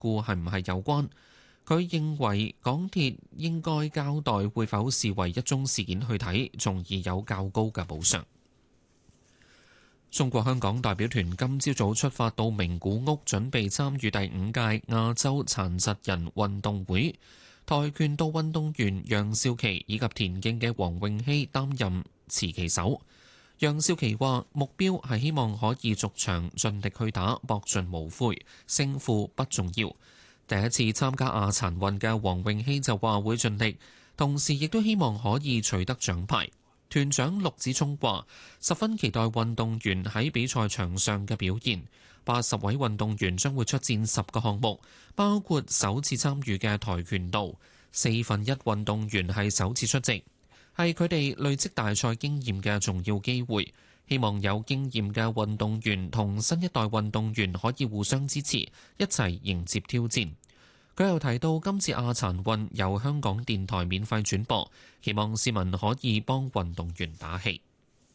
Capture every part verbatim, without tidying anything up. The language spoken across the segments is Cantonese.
故係唔係有關。佢認為港鐵應該交代會否視為一宗事件去睇，從而有較高嘅補償。中國香港代表團今朝早出發到名古屋，準備參與第五屆亞洲殘疾人運動會。跆拳道運動員楊少琪以及田徑嘅黃詠希擔任持旗手。楊少琪話：目標係希望可以逐場盡力去打，搏盡無悔，勝負不重要。第一次參加亞殘運嘅黃詠希就話會盡力，同時亦都希望可以取得獎牌。團長陸子聰話：十分期待運動員喺比賽場上嘅表現。八十位運動員將會出戰十個項目，包括首次參與嘅跆拳道。四分一運動員係首次出席，係佢哋累積大賽經驗嘅重要機會。希望有經驗嘅運動員同新一代運動員可以互相支持，一齊迎接挑戰。佢又提到，今次亞殘運由香港電台免費轉播，希望市民可以幫運動員打氣。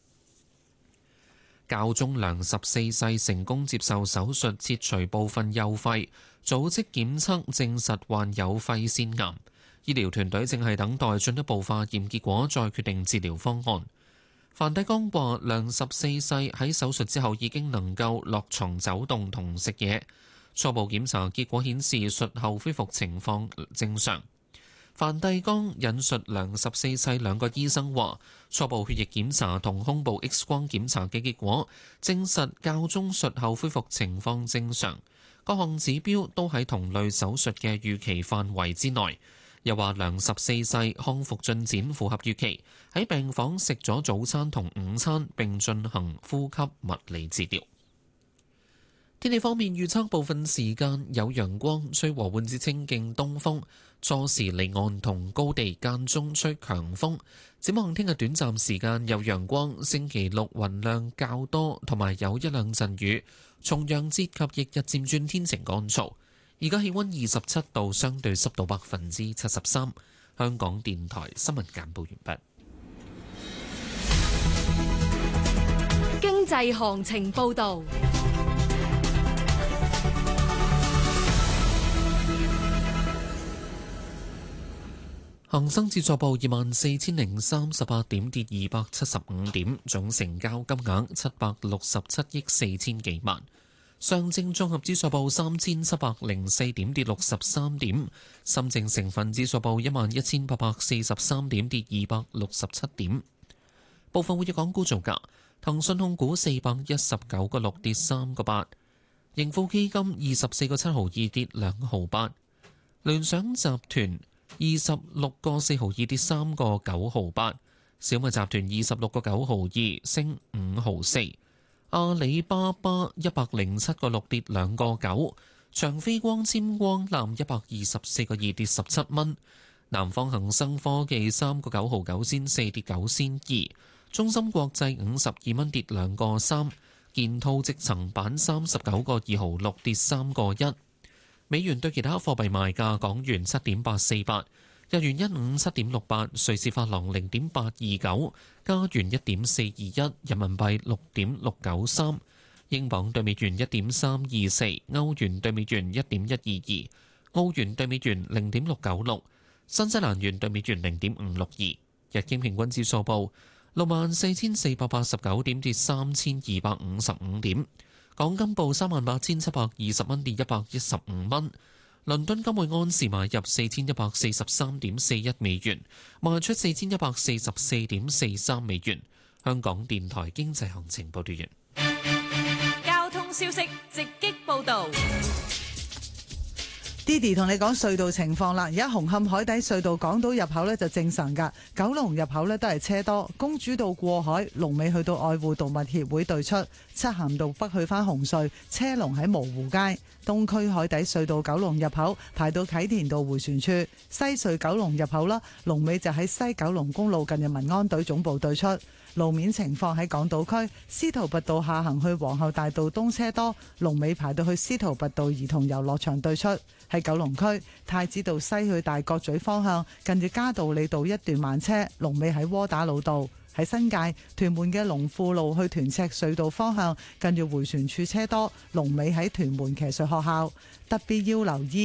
教宗良十四世成功接受手術切除部分右肺，組織檢測證實患有肺腺癌。醫療團隊正係等待進一步化驗結果，再決定治療方案。梵蒂岡話，良十四世喺手術之後已經能夠落床走動同食嘢。初步檢查結果顯示術後恢復情況正常。梵蒂岡引述良十四世兩個醫生話，初步血液檢查同胸部 X 光檢查嘅結果證實教宗術後恢復情況正常，各項指標都喺同類手術嘅預期範圍之內。又話良十四世康復進展符合預期，喺病房食咗早餐同午餐並進行呼吸物理治療。天氣方面，預測部分時間有陽光，吹和緩至清勁東風，初時離岸同高地間中吹強風。展望聽日短暫時間有陽光，星期六雲量較多，同埋有一兩陣雨。重陽節及翌日漸轉天晴乾燥。而家氣溫二十七度，相對濕度百分之七十三。香港電台新聞簡報完畢。 經濟行情報道。 恒生指數報二萬四千零三十八點，跌二百七十五點，總成交金額七百六十七億四千幾萬。上證綜合指數報三千七百零四點，跌六十三點。深證成分指數報一萬一千八百四十三點，跌二百六十七點。部分活躍港股造價：騰訊控股四百一十九個六，跌三個八；盈富基金二十四個七毫二，跌兩毫八；聯想集團二十六個四毫二，跌三個九毫八；小米集團二十六個九毫二，升五毫四；阿里巴巴一百零七個六，跌兩個九；長飛光纖光纜一百二十四個二，跌十七蚊；南方恒生科技三個九毫九仙四，跌九仙二；中芯國際五十二蚊，跌兩個三；建滔積層板三十九個二毫六，跌三個一。美元對其他貨幣賣價：港元七點八四八，日元一五七點六八，瑞士法郎零點八二九，加元一點四二一，人民幣六點六九三，英鎊對美元一點三二四，歐元對美元一點一二二，澳元對美元零點六九六，新西蘭元對美元零點五六二。日經平均指數報六萬四千四百八十九點，跌三千二百五十五點。港金報三萬八千七百二十蚊，跌一百一十五蚊。倫敦金每安士買入四千一百四十三點四一美元，賣出四千一百四十四點四三美元。香港電台經濟行情報道完。 交通消息直擊報導。 Didi 同你講隧道情況啦，而家紅磡海底隧道港島入口呢就正常㗎，九龍入口呢都係車多。公主道過海，龍尾去到愛護動物協會對出；漆咸道北去返紅隧，車龍喺蕪湖街。東區海底隧道九龍入口排到啟田道迴旋處，西隧九龍入口啦，龍尾就喺西九龍公路近日民安隊總部對出。路面情況喺港島區，司徒拔道下行去皇后大道東車多，龍尾排到去司徒拔道兒童遊樂場對出。喺九龍區太子道西去大角咀方向，近住嘉道理道一段慢車，龍尾喺窩打老道。 喺新界屯門嘅龍富路去屯赤隧道方向，近住迴旋處車多，龍尾喺屯門騎術學校。特別要留意